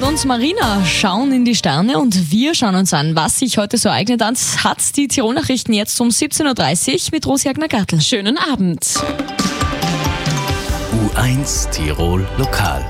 und Marina schauen in die Sterne und wir schauen uns an, was sich heute so ereignet hat. Die Tirol-Nachrichten jetzt um 17.30 Uhr mit Rosi Agner-Gartl. Schönen Abend. U1 Tirol Lokal.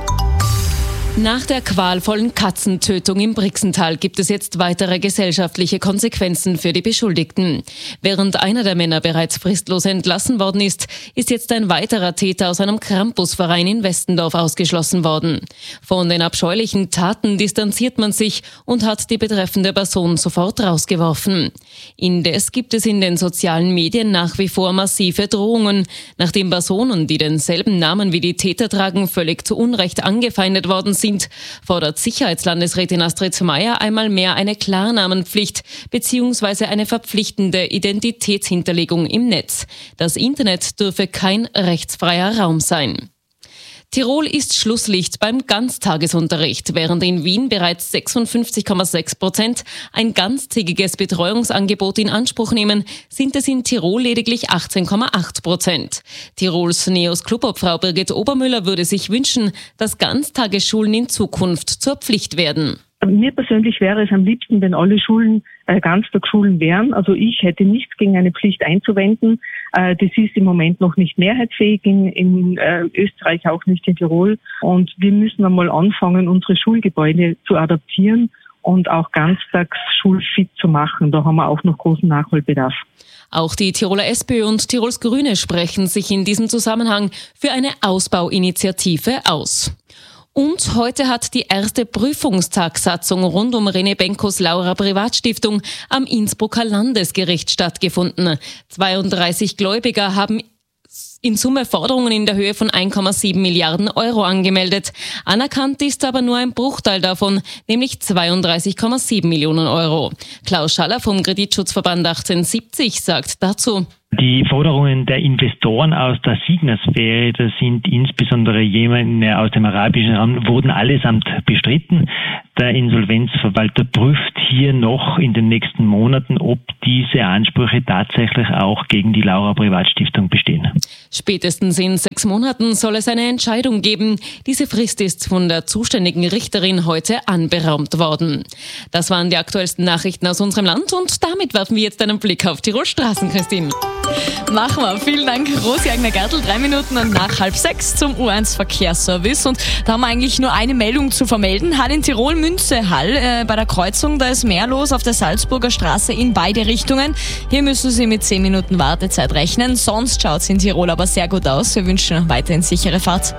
Nach der qualvollen Katzentötung im Brixental gibt es jetzt weitere gesellschaftliche Konsequenzen für die Beschuldigten. Während einer der Männer bereits fristlos entlassen worden ist, ist jetzt ein weiterer Täter aus einem Krampusverein in Westendorf ausgeschlossen worden. Von den abscheulichen Taten distanziert man sich und hat die betreffende Person sofort rausgeworfen. Indes gibt es in den sozialen Medien nach wie vor massive Drohungen, nachdem Personen, die denselben Namen wie die Täter tragen, völlig zu Unrecht angefeindet worden sind, fordert Sicherheitslandesrätin Astrid Meier einmal mehr eine Klarnamenpflicht bzw. eine verpflichtende Identitätshinterlegung im Netz. Das Internet dürfe kein rechtsfreier Raum sein. Tirol ist Schlusslicht beim Ganztagesunterricht. Während in Wien bereits 56,6% ein ganztägiges Betreuungsangebot in Anspruch nehmen, sind es in Tirol lediglich 18,8%. Tirols NEOS-Clubobfrau Birgit Obermüller würde sich wünschen, dass Ganztagesschulen in Zukunft zur Pflicht werden. Mir persönlich wäre es am liebsten, wenn alle Schulen Ganztagsschulen wären. Also ich hätte nichts gegen eine Pflicht einzuwenden. Das ist im Moment noch nicht mehrheitsfähig in Österreich, auch nicht in Tirol. Und wir müssen einmal anfangen, unsere Schulgebäude zu adaptieren und auch ganztagsschulfit zu machen. Da haben wir auch noch großen Nachholbedarf. Auch die Tiroler SPÖ und Tirols Grüne sprechen sich in diesem Zusammenhang für eine Ausbauinitiative aus. Und heute hat die erste Prüfungstagsatzung rund um Rene Benkos Laura Privatstiftung am Innsbrucker Landesgericht stattgefunden. 32 Gläubiger haben in Summe Forderungen in der Höhe von 1,7 Milliarden Euro angemeldet. Anerkannt ist aber nur ein Bruchteil davon, nämlich 32,7 Millionen Euro. Klaus Schaller vom Kreditschutzverband 1870 sagt dazu: Die Forderungen der Investoren aus der Signa-Sphäre, das sind insbesondere jene aus dem arabischen Raum, wurden allesamt bestritten. Der Insolvenzverwalter prüft hier noch in den nächsten Monaten, ob diese Ansprüche tatsächlich auch gegen die Laura Privatstiftung bestehen. Spätestens in 6 Monaten soll es eine Entscheidung geben. Diese Frist ist von der zuständigen Richterin heute anberaumt worden. Das waren die aktuellsten Nachrichten aus unserem Land und damit werfen wir jetzt einen Blick auf Tirol Straßen, Christine. Machen wir. Vielen Dank, Rosi Agner-Gartl. 3 Minuten und nach 5:30 zum U1 Verkehrsservice. Und da haben wir eigentlich nur eine Meldung zu vermelden. Hall in Tirol, Münze Hall. Bei der Kreuzung, da ist mehr los auf der Salzburger Straße in beide Richtungen. Hier müssen Sie mit 10 Minuten Wartezeit rechnen. Sonst schaut es in Tirol aber sehr gut aus. Wir wünschen weiterhin sichere Fahrt.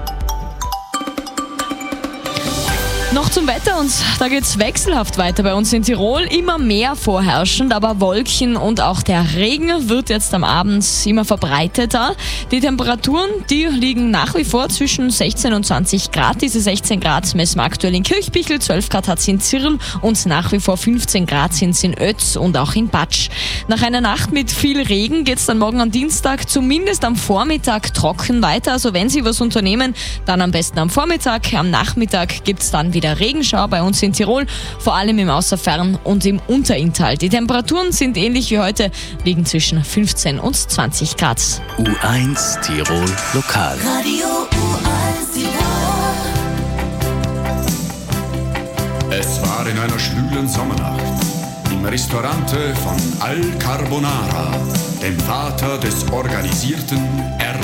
Noch zum Wetter und da geht's wechselhaft weiter bei uns in Tirol. Immer mehr vorherrschend, aber Wolken und auch der Regen wird jetzt am Abend immer verbreiteter. Die Temperaturen, die liegen nach wie vor zwischen 16 und 20 Grad. Diese 16 Grad messen wir aktuell in Kirchbichel, 12 Grad hat es in Zirl und nach wie vor 15 Grad sind es in Ötz und auch in Batsch. Nach einer Nacht mit viel Regen geht's dann morgen am Dienstag zumindest am Vormittag trocken weiter. Also wenn Sie was unternehmen, dann am besten am Vormittag. Am Nachmittag gibt's dann wieder Regenschau bei uns in Tirol, vor allem im Außerfern und im Unterinntal. Die Temperaturen sind ähnlich wie heute, liegen zwischen 15 und 20 Grad. U1 Tirol Lokal. Radio U1 Tirol. Es war in einer schwülen Sommernacht im Restaurante von Al Carbonara, dem Vater des organisierten